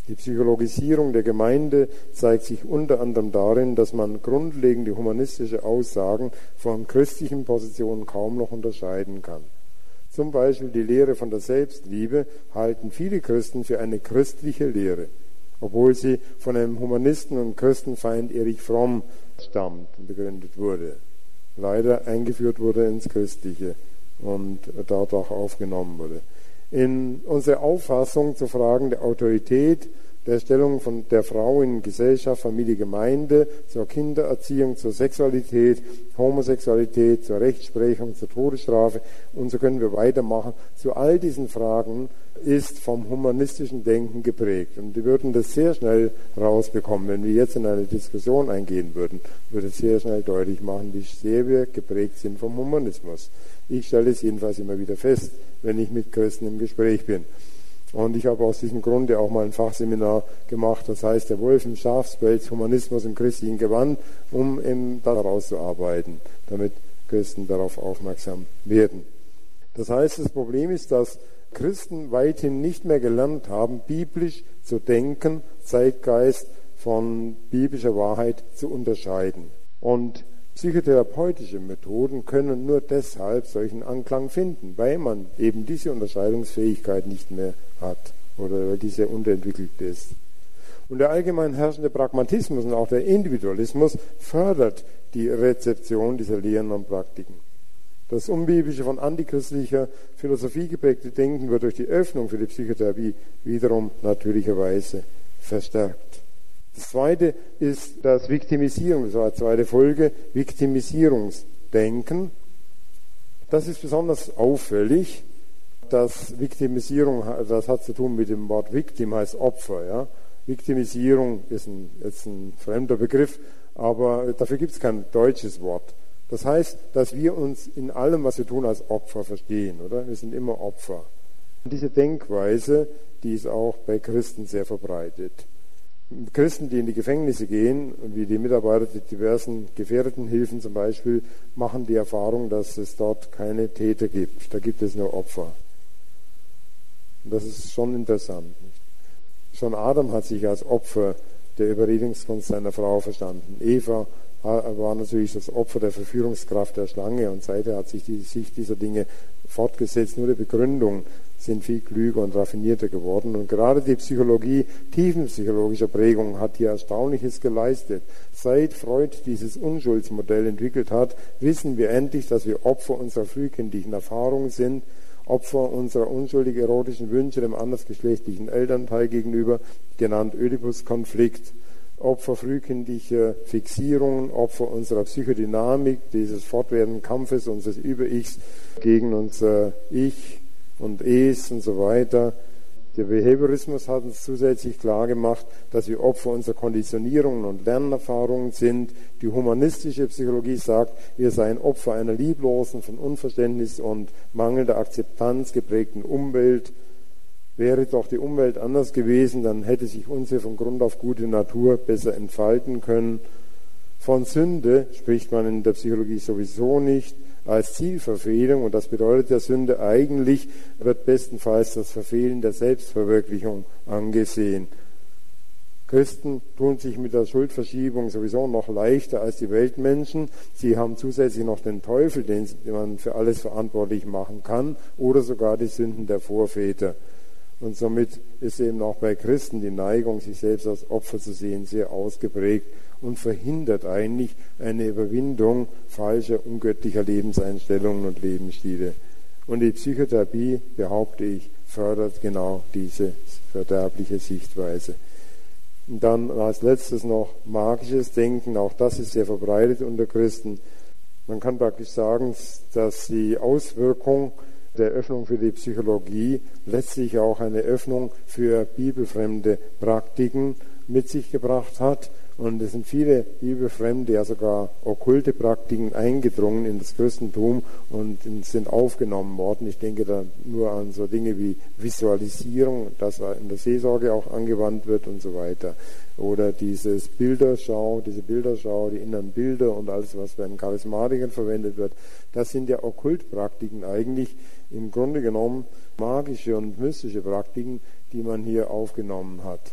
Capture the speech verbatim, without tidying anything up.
Die Psychologisierung der Gemeinde zeigt sich unter anderem darin, dass man grundlegende humanistische Aussagen von christlichen Positionen kaum noch unterscheiden kann. Zum Beispiel die Lehre von der Selbstliebe halten viele Christen für eine christliche Lehre, obwohl sie von einem Humanisten und Christenfeind Erich Fromm stammt und begründet wurde. Leider eingeführt wurde ins Christliche und dort auch aufgenommen wurde. In unserer Auffassung zu Fragen der Autorität, der Stellung von der Frau in Gesellschaft, Familie, Gemeinde, zur Kindererziehung, zur Sexualität, Homosexualität, zur Rechtsprechung, zur Todesstrafe und so können wir weitermachen. Zu all diesen Fragen ist vom humanistischen Denken geprägt. Und die würden das sehr schnell rausbekommen. Wenn wir jetzt in eine Diskussion eingehen würden, würde es sehr schnell deutlich machen, wie sehr wir geprägt sind vom Humanismus. Ich stelle es jedenfalls immer wieder fest, wenn ich mit Christen im Gespräch bin. Und ich habe aus diesem Grunde auch mal ein Fachseminar gemacht, das heißt der Wolf im Schafspelz, Humanismus im christlichen Gewand, um eben daraus zu arbeiten, damit Christen darauf aufmerksam werden. Das heißt, das Problem ist, dass Christen weithin nicht mehr gelernt haben, biblisch zu denken, Zeitgeist von biblischer Wahrheit zu unterscheiden. Und psychotherapeutische Methoden können nur deshalb solchen Anklang finden, weil man eben diese Unterscheidungsfähigkeit nicht mehr hat oder weil diese unterentwickelt ist. Und der allgemein herrschende Pragmatismus und auch der Individualismus fördert die Rezeption dieser Lehren und Praktiken. Das unbiblische, von antichristlicher Philosophie geprägte Denken wird durch die Öffnung für die Psychotherapie wiederum natürlicherweise verstärkt. Das zweite ist das Viktimisierung, das war die zweite Folge, Viktimisierungsdenken. Das ist besonders auffällig. Das Viktimisierung, das hat zu tun mit dem Wort Victim, heißt Opfer. Ja? Viktimisierung ist ein, jetzt ein fremder Begriff, aber dafür gibt es kein deutsches Wort. Das heißt, dass wir uns in allem, was wir tun, als Opfer verstehen, oder? Wir sind immer Opfer. Und diese Denkweise, die ist auch bei Christen sehr verbreitet. Christen, die in die Gefängnisse gehen, wie die Mitarbeiter der diversen Gefährdetenhilfen zum Beispiel, machen die Erfahrung, dass es dort keine Täter gibt. Da gibt es nur Opfer. Und das ist schon interessant. Schon Adam hat sich als Opfer der Überredungskunst seiner Frau verstanden. Eva war natürlich das Opfer der Verführungskraft der Schlange und seither hat sich die Sicht dieser Dinge fortgesetzt. Nur die Begründung sind viel klüger und raffinierter geworden. Und gerade die Psychologie tiefenpsychologischer Prägung hat hier Erstaunliches geleistet. Seit Freud dieses Unschuldsmodell entwickelt hat, wissen wir endlich, dass wir Opfer unserer frühkindlichen Erfahrungen sind, Opfer unserer unschuldig erotischen Wünsche dem andersgeschlechtlichen Elternteil gegenüber, genannt Oedipus-Konflikt, Opfer frühkindlicher Fixierungen, Opfer unserer Psychodynamik, dieses fortwährenden Kampfes unseres Über-Ichs gegen unser Ich und Es und so weiter. Der Behaviorismus hat uns zusätzlich klar gemacht, dass wir Opfer unserer Konditionierungen und Lernerfahrungen sind. Die humanistische Psychologie sagt, wir seien Opfer einer lieblosen, von Unverständnis und mangelnder Akzeptanz geprägten Umwelt. Wäre doch die Umwelt anders gewesen, dann hätte sich unsere von Grund auf gute Natur besser entfalten können. Von Sünde spricht man in der Psychologie sowieso nicht als Zielverfehlung, und das bedeutet der Sünde eigentlich, wird bestenfalls das Verfehlen der Selbstverwirklichung angesehen. Christen tun sich mit der Schuldverschiebung sowieso noch leichter als die Weltmenschen. Sie haben zusätzlich noch den Teufel, den man für alles verantwortlich machen kann, oder sogar die Sünden der Vorväter. Und somit ist eben auch bei Christen die Neigung, sich selbst als Opfer zu sehen, sehr ausgeprägt und verhindert eigentlich eine Überwindung falscher, ungöttlicher Lebenseinstellungen und Lebensstile. Und die Psychotherapie, behaupte ich, fördert genau diese verderbliche Sichtweise. Und dann als letztes noch magisches Denken, auch das ist sehr verbreitet unter Christen. Man kann praktisch sagen, dass die Auswirkung der Öffnung für die Psychologie letztlich auch eine Öffnung für bibelfremde Praktiken mit sich gebracht hat. Und es sind viele bibelfremde, ja sogar okkulte Praktiken eingedrungen in das Christentum und sind aufgenommen worden. Ich denke da nur an so Dinge wie Visualisierung, das in der Seelsorge auch angewandt wird und so weiter. Oder dieses Bilderschau, diese Bilderschau, die inneren Bilder und alles, was bei den Charismatikern verwendet wird. Das sind ja Okkultpraktiken eigentlich, im Grunde genommen magische und mystische Praktiken, die man hier aufgenommen hat.